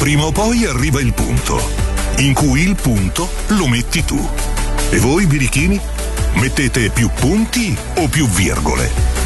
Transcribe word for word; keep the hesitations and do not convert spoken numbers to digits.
prima o poi arriva il punto, in cui il punto lo metti tu. E voi, birichini? Mettete più punti o più virgole?